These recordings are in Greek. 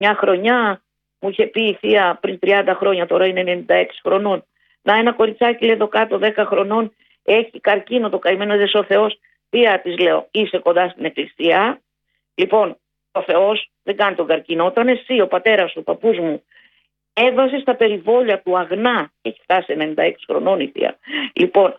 Μια χρονιά μου είχε πει η θεία πριν 30 χρόνια, τώρα είναι 96 χρονών. Να, ένα κοριτσάκι λέει εδώ κάτω 10 χρονών έχει καρκίνο, το καημένο δεν ο Θεός. Θεία, της λέω, είσαι κοντά στην εκκλησία. Λοιπόν, ο Θεός δεν κάνει τον καρκίνο. Όταν εσύ, ο πατέρας σου, ο παππούς μου, έβαζε στα περιβόλια του αγνά, έχει φτάσει 96 χρονών η θεία. Λοιπόν,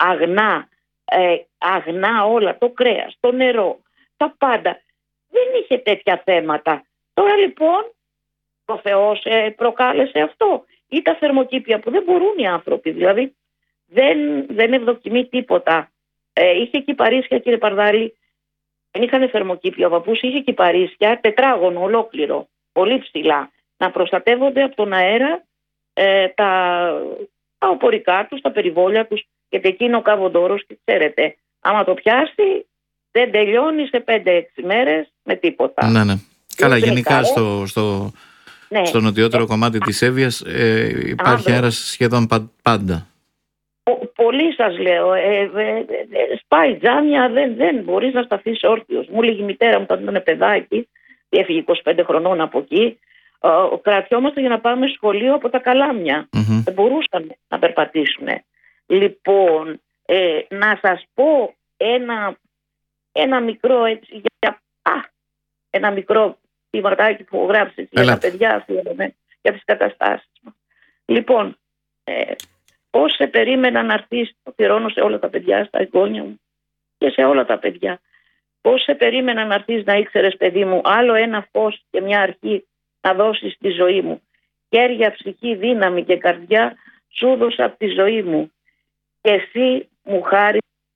αγνά όλα, το κρέας, το νερό, τα πάντα. Δεν είχε τέτοια θέματα. Τώρα λοιπόν ο Θεός προκάλεσε αυτό. Ή τα θερμοκήπια που δεν μπορούν οι άνθρωποι, δηλαδή δεν ευδοκιμεί τίποτα. Είχε κυπαρίσια, κύριε Παρδάρη, δεν είχαν θερμοκήπια. Ο παππούς είχε κυπαρίσια, τετράγωνο ολόκληρο, πολύ ψηλά, να προστατεύονται από τον αέρα τα οπορικά τους, τα περιβόλια τους, γιατί εκεί είναι ο Καβοντόρος και ξέρετε, άμα το πιάσει δεν τελειώνει σε 5-6 μέρες με τίποτα. Ναι. Καλά, γενικά στο νοτιότερο κομμάτι της Εύβοιας υπάρχει αέρας σχεδόν πάντα. Πολύ σας λέω, σπάει τζάμια, δεν μπορείς να σταθείς όρθιος. Μου λέγει η μητέρα μου όταν ήταν παιδάκι, έφυγε 25 χρονών από εκεί, κρατιόμαστε για να πάμε σχολείο από τα καλάμια. Δεν μπορούσαν να περπατήσουν. Λοιπόν, να σας πω ένα μικρό έτσι, ένα μικρό ποιηματάκι που γράψει για τα παιδιά για τις καταστάσεις μας. Λοιπόν, πώς σε περίμενα να έρθεις, το αφιερώνω σε όλα τα παιδιά, στα εγγόνια μου και σε όλα τα παιδιά. Πώς σε περίμενα να έρθεις να ήξερες, παιδί μου, άλλο ένα φως και μια αρχή να δώσεις στη ζωή μου. Χέρια, ψυχή, δύναμη και καρδιά σου δώσα από τη ζωή μου. Και εσύ μου χάρη.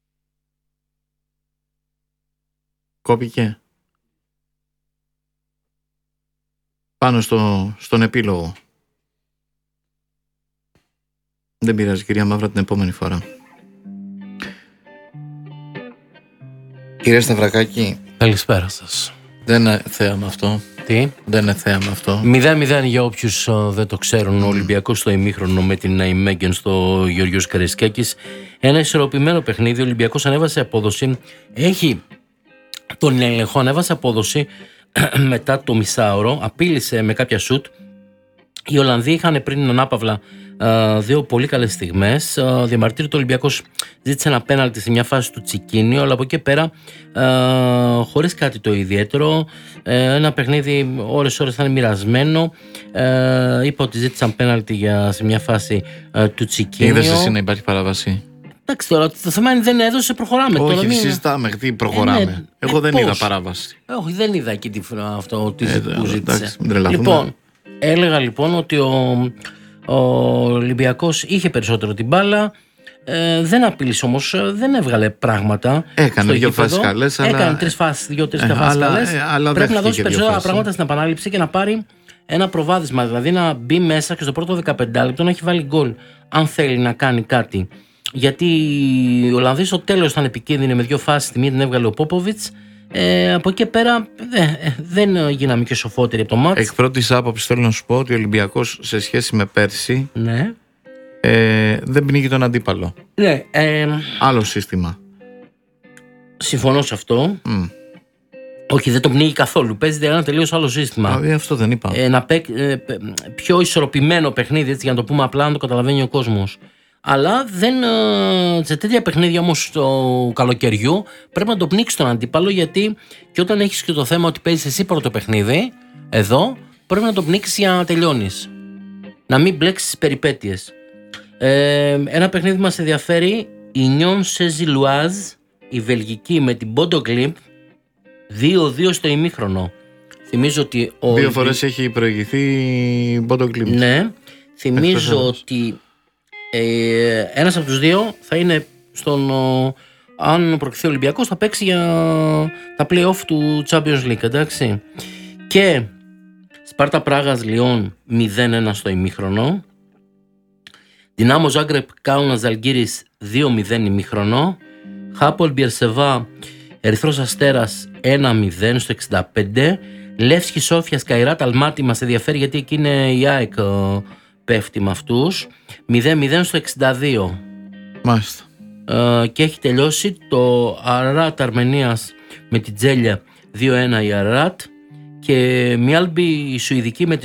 Κόπηκε. Πάνω στον επίλογο. Δεν πειράζει, κυρία Μαύρα, την επόμενη φορά. Κυρία Σταυρακάκη. Καλησπέρα σας. Δεν είναι θέαμα αυτό. Τι? Δεν είναι θέαμα αυτό. 0-0 για όποιους δεν το ξέρουν. Ο Ολυμπιακός στο ημίχρονο με την Ναϊμέγγεν στο Γεωργίος Καραϊσκάκης. Ένα ισορροπημένο παιχνίδι. Ο Ολυμπιακός ανέβασε απόδοση. Έχει τον έλεγχο, ανέβασε απόδοση μετά το μισάωρο. Απείλησε με κάποια σουτ. Οι Ολλανδοί είχαν πριν ανάπαυλα δύο πολύ καλές στιγμές. Διαμαρτύρεται ο Ολυμπιακός, ζήτησε ένα πέναλτι σε μια φάση του Τσικίνιο, αλλά από εκεί πέρα χωρίς κάτι το ιδιαίτερο. Ένα παιχνίδι ώρες ήταν μοιρασμένο. Είπα ότι ζήτησαν πέναλτι σε μια φάση του Τσικίνιο. Είδες εσύ να υπάρχει παράβαση? Εντάξει, τώρα το θέμα είναι δεν έδωσε, προχωράμε. Όχι, τώρα συζητάμε, τι προχωράμε. Εγώ δεν είδα παράβαση. Όχι, δεν είδα εκεί αυτό που ζήτησε. Λοιπόν, έλεγα λοιπόν ότι ο Ολυμπιακός είχε περισσότερο την μπάλα, δεν απειλήσε όμως, δεν έβγαλε πράγματα. Έκανε δύο φάσεις καλές. Έκανε τρεις φάσεις καλές. Πρέπει να δώσει περισσότερα πράγματα στην επανάληψη και να πάρει ένα προβάδισμα. Δηλαδή να μπει μέσα και στο πρώτο 15 λεπτό να έχει βάλει γκολ, αν θέλει να κάνει κάτι. Γιατί οι Ολλανδοί στο τέλος ήταν επικίνδυνοι με δύο φάσεις. Τη μία την έβγαλε ο Πόποβιτς. Από εκεί πέρα δεν γίναμε και σοφότεροι από το μάτς. Εκ πρώτης άποψης θέλω να σου πω ότι ο Ολυμπιακός σε σχέση με πέρσι δεν πνίγει τον αντίπαλο. Άλλο σύστημα. Συμφωνώ σε αυτό. Όχι, δεν το πνίγει καθόλου. Παίζεται ένα τελείως άλλο σύστημα. Αυτό δεν είπα. Πιο ισορροπημένο παιχνίδι, έτσι, για να το πούμε απλά, να το καταλαβαίνει ο κόσμος. Αλλά σε τέτοια παιχνίδια όμως του καλοκαιριού πρέπει να το πνίξει τον αντίπαλο, γιατί και όταν έχεις και το θέμα ότι παίζεις εσύ πρώτο παιχνίδι, εδώ πρέπει να το πνίξεις για να τελειώνεις. Να μην μπλέξεις τις περιπέτειες. Ένα παιχνίδι μας ενδιαφέρει, η Νιόν Σεζιλουάζ, η Βελγική με την Bodo Glimt, 2-2 στο ημίχρονο. Θυμίζω ότι δύο φορές έχει προηγηθεί η Bodo Glimt. Ναι, θυμίζω ότι ένας από τους δύο θα είναι αν προκριθεί ο Ολυμπιακός, θα παίξει για τα play-off του Champions League, εντάξει. Και Σπάρτα Πράγας Λιόν 0-1 στο ημίχρονο. Δυνάμο Ζάγκρεπ Κάουνας Ζαλγκίρις 2-0 ημίχρονο. Χάπολ Μπιερσεβά Ερυθρός Αστέρας 1-0 στο 65. Λεύσκι Σόφια Καϊράτ Αλμάτι μας ενδιαφέρει, γιατί εκεί είναι η ΑΕΚ πέφτει με αυτούς. 0-0 στο 62. Μάλιστα. Και έχει τελειώσει το Αράτ Αρμενίας με την Τζέλια 2-1 η Αράτ. και Μιάλμπι η Σουηδική με